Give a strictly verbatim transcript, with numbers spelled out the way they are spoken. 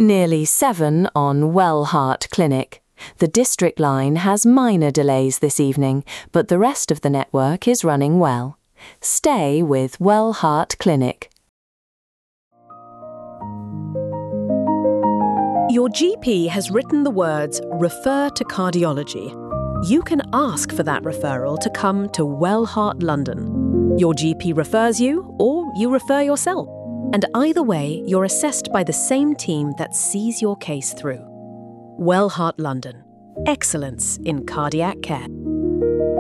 Nearly seven on Wellheart Clinic. The District line has minor delays this evening, but the rest of the network is running well. Stay with Wellheart Clinic. Your G P has written the words "refer to cardiology." You can ask for that referral to come to Wellheart London. Your G P refers you, or you refer yourself. And either way, you're assessed by the same team that sees your case through. Wellheart London. Excellence in cardiac care.